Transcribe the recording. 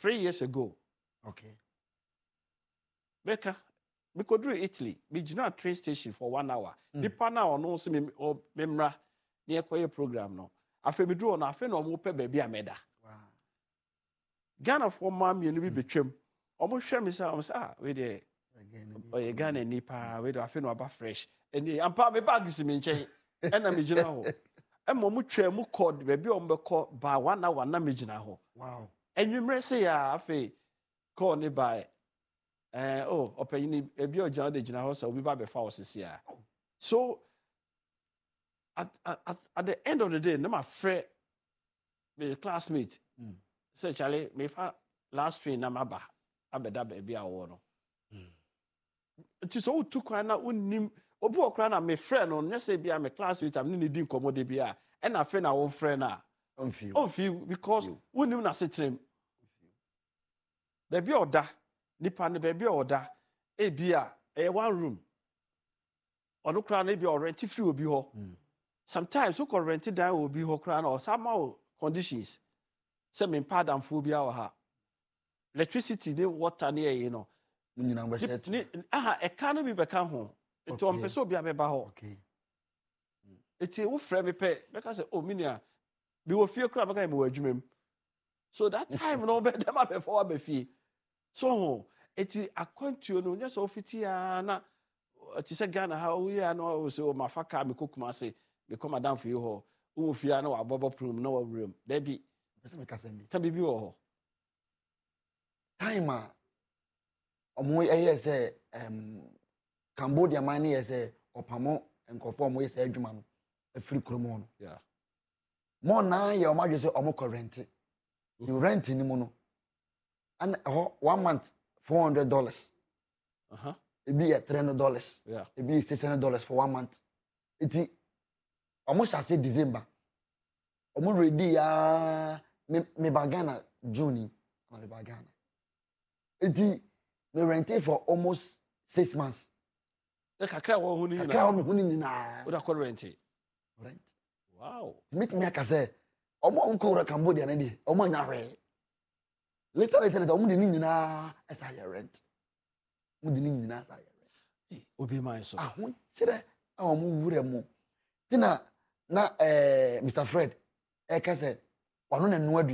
years ago. Okay. Beka, we could do Italy. We did not train station for 1 hour. The partner or no, see me or memra near choir program. No, I feel we do on a no more baby ameda. Wow. Ghana for mom, you know, be between. Almost share me some, with the Ghana nipa, with a fin about fresh. And the ampa me bag is me chain, and I'm general. And Momuche mu called baby on the call by 1 hour, Namijinaho. Wow. And you may say, I feel call me by. Opeyini ebi ojan de gina house we ba be fa osisi a. So at the end of the day, na my friend, my classmate, say Charlie, me fa last train na maba abeda baby a wo no. It is all too kwan na unnim obi okra na me friend no, nya say bia me classmate am ni di nkomo de bia e na friend na wo friend na. On feel because unnim na setrem. Baby oda nipa ne baby order ebia one room ono kra na ebia rent free obi ho sometimes we can rent down obi ho kra na or somehow conditions say me padam phobia or ha electricity ne water ne you know nyina ngba shet e ka no bi be ka ho to on person obi abeba ho okay eti wo frɛ me pɛ because say minia bi wo fie kra beka me wo adwumam so that time no be dem abefo ba fie so eti akwantuo no nya so fitia na ti se Ghana ha o ya no so mafaka me kokuma se me ko madam fie ho wo fie na wa bobo prum na wa room da bi pese me kasa bi ta bibi wo ho time a omo eye se Cambodia man ne eye opamo enkofo omo eye adwuma no afiri kromo no yeah mo na ye omo adwe se omo ko rent you rent ni mu no and 1 month $400. It be $300. Yeah. It be $600 for 1 month. It's almost as December. Almost ready me bagana June. Me bagana. It's me rented for almost 6 months. Kakra wo hu ni na. Kakra wo hu ni na. Wo da ko rent. Rent. Wow. Meet me akase. Omo onko Cambodia na di. Omo nya hwe. Later, omo de ni nyina asa ya rent. Omo de ni nyina asa ya rent. Obi man so. Ho kire omo wure mu. Tina na Mr. Fred e ka say ono na no